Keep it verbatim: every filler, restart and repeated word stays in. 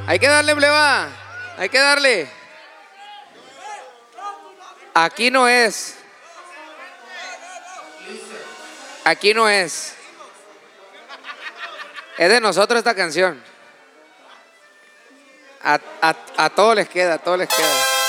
Hay que darle, pleba. Hay que darle. Aquí no es. Aquí no es. Es de nosotros esta canción. A, a, a todos les queda, a todos les queda.